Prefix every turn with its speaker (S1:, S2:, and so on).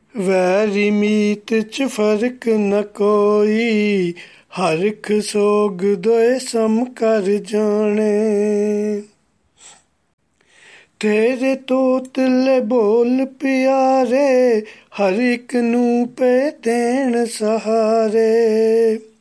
S1: Very ਮੀਤ ਚ ਫਰਕ ਨ ਕੋਈ, ਹਰਖ ਸੋਗ ਦੋਏ ਸਮ ਕਰ ਜਾਣੇ। ਤੇਰੇ ਤੋਤਲੇ ਬੋਲ ਪਿਆਰੇ, ਹਰ ਇੱਕ ਨੂੰ ਪਏ ਦੇਣ ਸਹਾਰੇ।